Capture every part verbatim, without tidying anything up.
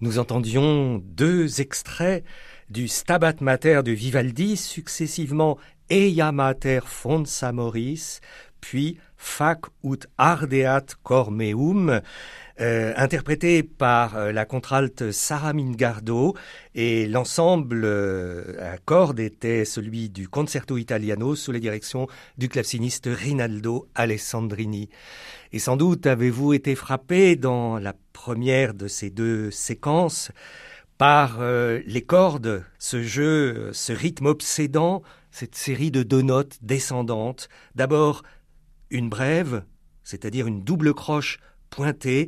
Nous entendions deux extraits du Stabat Mater de Vivaldi, successivement Eia Mater Fons Amoris, puis Fac ut ardeat cor meum, euh, interprété par euh, la contralte Sara Mingardo, et l'ensemble euh, à cordes était celui du Concerto Italiano sous la direction du claveciniste Rinaldo Alessandrini. Et sans doute avez-vous été frappé dans la première de ces deux séquences par euh, les cordes, ce jeu, ce rythme obsédant, cette série de deux notes descendantes. D'abord une brève, c'est-à-dire une double croche pointée,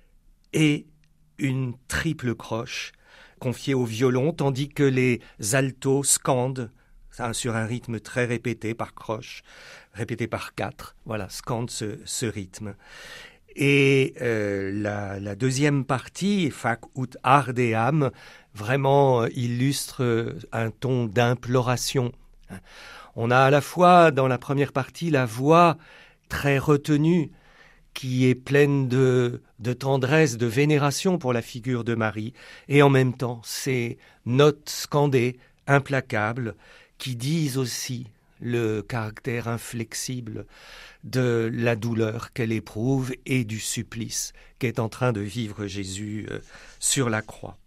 et une triple croche confiée au violon, tandis que les altos scandent sur un rythme très répété par croche, répété par quatre. Voilà, scandent ce, ce rythme. Et euh, la, la deuxième partie, Fac ut ardeam, vraiment illustre un ton d'imploration. On a à la fois dans la première partie la voix très retenue qui est pleine de, de tendresse, de vénération pour la figure de Marie, et en même temps ces notes scandées, implacables, qui disent aussi le caractère inflexible de la douleur qu'elle éprouve et du supplice qu'est en train de vivre Jésus euh, sur la croix.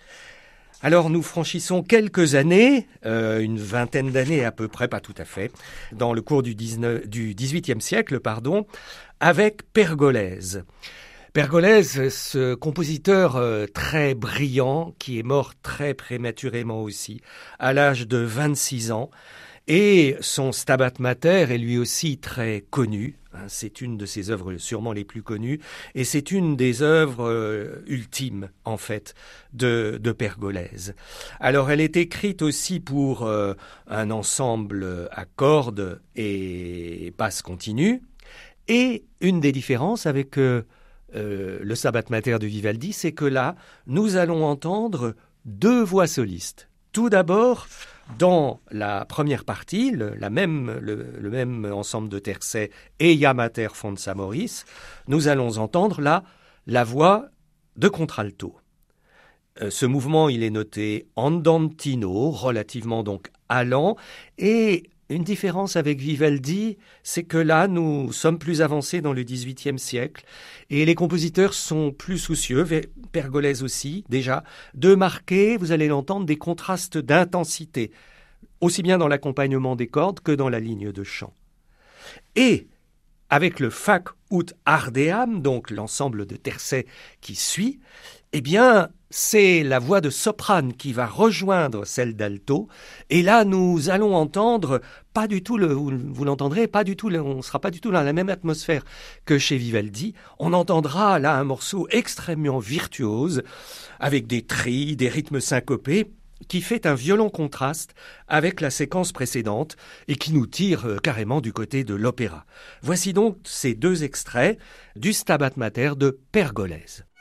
Alors nous franchissons quelques années, euh, une vingtaine d'années à peu près, pas tout à fait, dans le cours du, dix-neuf, du dix-huitième siècle, pardon, avec Pergolèse. Pergolèse, ce compositeur euh, très brillant, qui est mort très prématurément aussi, à l'âge de vingt-six ans, et son Stabat Mater est lui aussi très connu. C'est une de ses œuvres sûrement les plus connues, et c'est une des œuvres euh, ultimes, en fait, de, de Pergolèse. Alors, elle est écrite aussi pour euh, un ensemble à cordes et basse continue, et une des différences avec euh, euh, le Stabat Mater de Vivaldi, c'est que là, nous allons entendre deux voix solistes. Tout d'abord, dans la première partie, le, la même, le, le même ensemble de tercets Eia Mater Fons Amoris, nous allons entendre là la voix de contralto. Euh, ce mouvement, il est noté andantino, relativement donc allant, et une différence avec Vivaldi, c'est que là, nous sommes plus avancés dans le dix-huitième siècle et les compositeurs sont plus soucieux, Pergolèse aussi, déjà, de marquer, vous allez l'entendre, des contrastes d'intensité, aussi bien dans l'accompagnement des cordes que dans la ligne de chant. Et avec le Fac ut ardeam, donc l'ensemble de tercets qui suit, eh bien, c'est la voix de soprane qui va rejoindre celle d'alto. Et là, nous allons entendre, pas du tout, le, vous l'entendrez, pas du tout, on ne sera pas du tout dans la même atmosphère que chez Vivaldi. On entendra là un morceau extrêmement virtuose, avec des trilles, des rythmes syncopés, qui fait un violent contraste avec la séquence précédente et qui nous tire euh, carrément du côté de l'opéra. Voici donc ces deux extraits du Stabat Mater de Pergolèse.